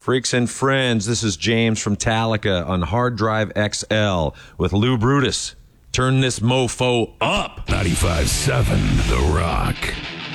Freaks and friends, this is James from Talica on Hard Drive XL with Lou Brutus. Turn this mofo up. 95.7 The Rock.